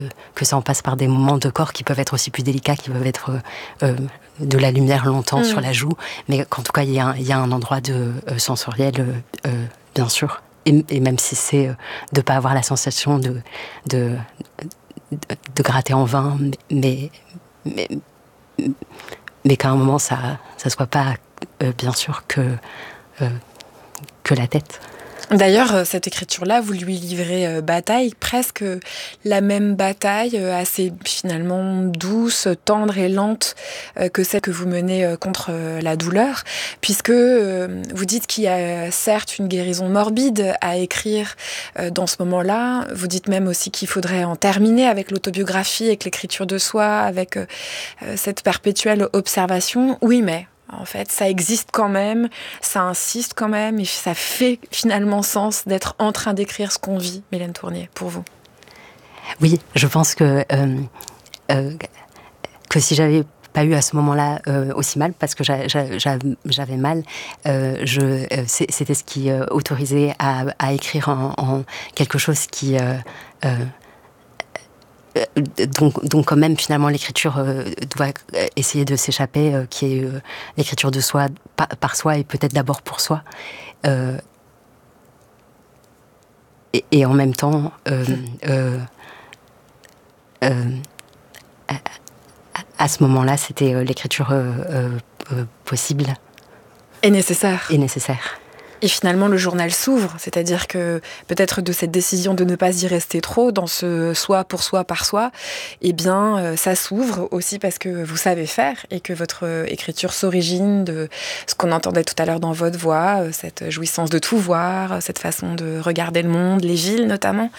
que ça en passe par des moments de corps qui peuvent être aussi plus délicats, qui peuvent être de la lumière longtemps sur la joue, mais qu'en tout cas il y a un endroit de sensoriel, bien sûr, et même si c'est de pas avoir la sensation de gratter en vain, mais qu'à un moment ça soit pas bien sûr que la tête. D'ailleurs, cette écriture-là, vous lui livrez bataille, presque la même bataille, assez finalement douce, tendre et lente que celle que vous menez contre la douleur, puisque vous dites qu'il y a certes une guérison morbide à écrire dans ce moment-là. Vous dites même aussi qu'il faudrait en terminer avec l'autobiographie, avec l'écriture de soi, avec cette perpétuelle observation. Oui, mais... en fait, ça existe quand même, ça insiste quand même, et ça fait finalement sens d'être en train d'écrire ce qu'on vit, Mylène Tournier, pour vous. Oui, je pense que si j'avais pas eu à ce moment-là aussi mal, parce que j'avais mal, c'était ce qui autorisait à écrire en quelque chose qui... donc quand même finalement l'écriture doit essayer de s'échapper, qui est l'écriture de soi par soi et peut-être d'abord pour soi, et en même temps à ce moment-là c'était l'écriture possible et nécessaire. Et finalement, le journal s'ouvre, c'est-à-dire que peut-être de cette décision de ne pas y rester trop dans ce soi pour soi par soi, eh bien, ça s'ouvre aussi parce que vous savez faire et que votre écriture s'origine de ce qu'on entendait tout à l'heure dans votre voix, cette jouissance de tout voir, cette façon de regarder le monde, les villes notamment.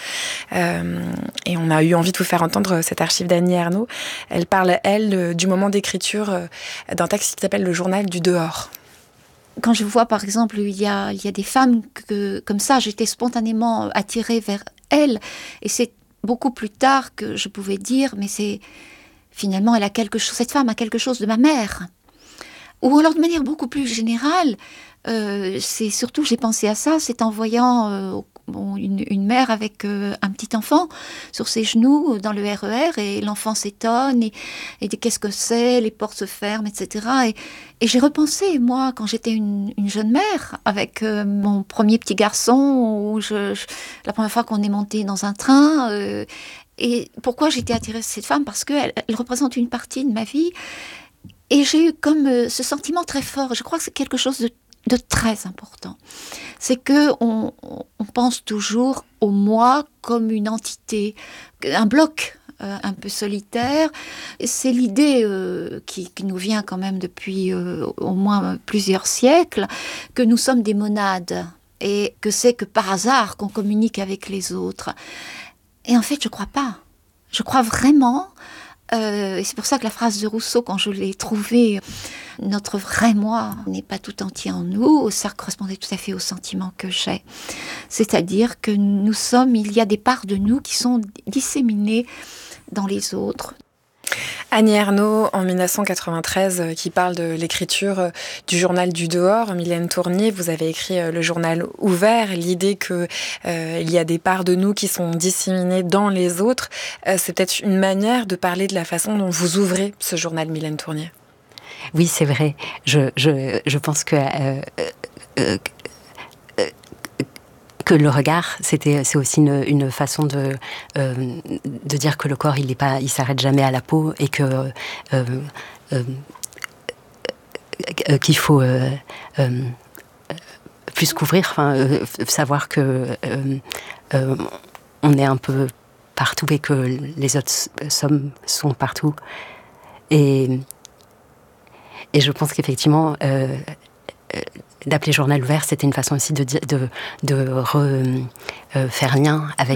Et on a eu envie de vous faire entendre cette archive d'Annie Ernaux. Elle parle, elle, du moment d'écriture d'un texte qui s'appelle Le journal du dehors. Quand je vois, par exemple, il y a des femmes que, comme ça, j'étais spontanément attirée vers elles. Et c'est beaucoup plus tard que je pouvais dire, mais c'est finalement, cette femme a quelque chose de ma mère. Ou alors, de manière beaucoup plus générale, c'est surtout, j'ai pensé à ça, c'est en voyant une mère avec un petit enfant sur ses genoux dans le RER, et l'enfant s'étonne et dit qu'est-ce que c'est, les portes se ferment, etc. Et j'ai repensé, moi, quand j'étais une jeune mère, avec mon premier petit garçon, la première fois qu'on est monté dans un train, et pourquoi j'étais attirée par cette femme, parce qu'elle représente une partie de ma vie, et j'ai eu comme ce sentiment très fort. Je crois que c'est quelque chose de très important. C'est que on pense toujours au moi comme une entité, un bloc un peu solitaire. C'est l'idée qui nous vient quand même depuis au moins plusieurs siècles, que nous sommes des monades et que c'est que par hasard qu'on communique avec les autres. Et en fait, je crois pas. Je crois vraiment... et c'est pour ça que la phrase de Rousseau, quand je l'ai trouvée, notre vrai moi n'est pas tout entier en nous, ça correspondait tout à fait au sentiment que j'ai. C'est-à-dire que il y a des parts de nous qui sont disséminées dans les autres. Annie Ernaux, en 1993, qui parle de l'écriture du journal du dehors. Mylène Tournier, vous avez écrit le journal ouvert, l'idée que il y a des parts de nous qui sont disséminées dans les autres. C'est peut-être une manière de parler de la façon dont vous ouvrez ce journal, Mylène Tournier. Oui, c'est vrai. Je pense que le regard, c'est aussi une façon de dire que le corps, il s'arrête jamais à la peau, et que qu'il faut plus couvrir, savoir que on est un peu partout et que les autres sont partout. Et je pense qu'effectivement, d'appeler journal ouvert, c'était une façon aussi de faire lien avec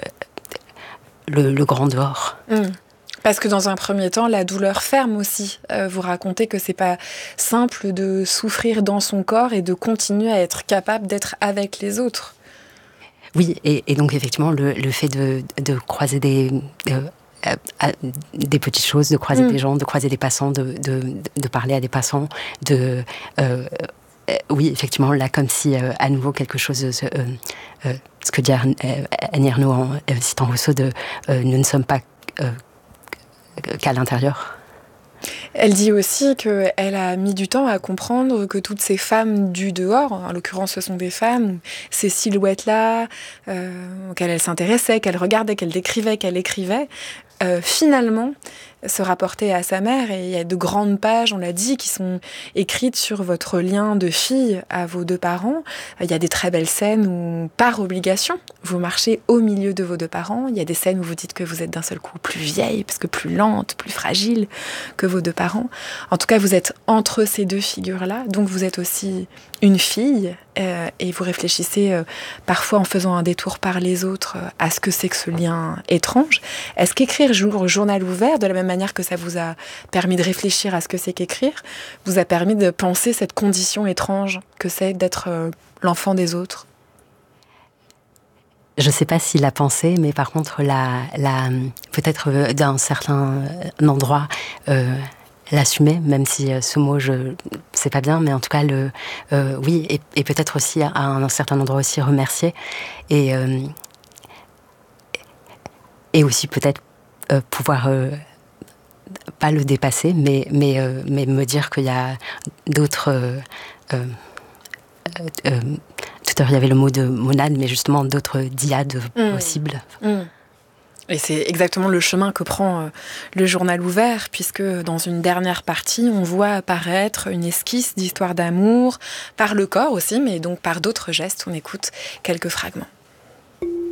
le grand dehors. Parce que dans un premier temps, la douleur ferme aussi. Vous racontez que c'est pas simple de souffrir dans son corps et de continuer à être capable d'être avec les autres. Oui, et donc effectivement, le fait de croiser des petites choses, de croiser des gens, de croiser des passants, de parler à des passants, oui, effectivement, là, comme si, à nouveau, quelque chose, ce que dit Annie Ernaux en citant Rousseau, nous ne sommes pas qu'à l'intérieur. Elle dit aussi qu'elle a mis du temps à comprendre que toutes ces femmes du dehors, en l'occurrence ce sont des femmes, ces silhouettes-là, auxquelles elle s'intéressait, qu'elle regardait, qu'elle décrivait, qu'elle écrivait, finalement se rapporter à sa mère. Et il y a de grandes pages, on l'a dit, qui sont écrites sur votre lien de fille à vos deux parents. Il y a des très belles scènes où, par obligation, vous marchez au milieu de vos deux parents. Il y a des scènes où vous dites que vous êtes d'un seul coup plus vieille, parce que plus lente, plus fragile que vos deux parents. En tout cas, vous êtes entre ces deux figures-là, donc vous êtes aussi une fille, et vous réfléchissez parfois en faisant un détour par les autres à ce que c'est que ce lien étrange. Est-ce qu'écrire journal ouvert, de la même manière que ça vous a permis de réfléchir à ce que c'est qu'écrire, vous a permis de penser cette condition étrange que c'est d'être l'enfant des autres? Je ne sais pas s'il l'a pensé, mais par contre, peut-être d'un certain endroit, l'assumer, même si ce mot, je sais pas bien, mais en tout cas, oui, et peut-être aussi à un certain endroit aussi remercier, et aussi peut-être pouvoir pas le dépasser, mais me dire qu'il y a d'autres. Tout à l'heure, il y avait le mot de monade, mais justement d'autres dyades possibles. Et c'est exactement le chemin que prend le journal ouvert, puisque dans une dernière partie, on voit apparaître une esquisse d'histoire d'amour, par le corps aussi, mais donc par d'autres gestes. On écoute quelques fragments.